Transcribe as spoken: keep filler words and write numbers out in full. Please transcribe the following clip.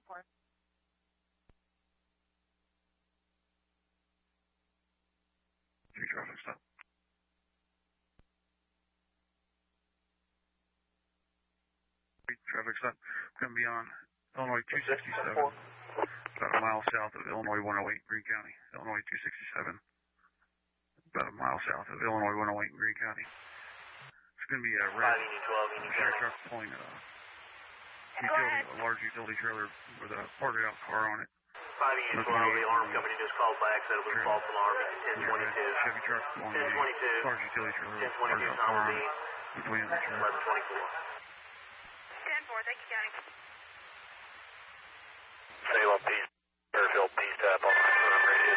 four. Three traffic stop. Three traffic stop. Going to be on Illinois two sixty-seven. About a mile south of Illinois one oh eight in Greene County. Illinois two sixty-seven. About a mile south of Illinois one oh eight in Greene County. It's going to be a red fire truck pulling a utility, a large utility trailer with a parked out car on it. five E twelve, the alarm company just called back, said it was a false alarm at ten twenty-two. Chevy truck pulling a large utility trailer with a parked out car on it. Between the trailer. eleven twenty-four. ten four, thank you, County. Salem, P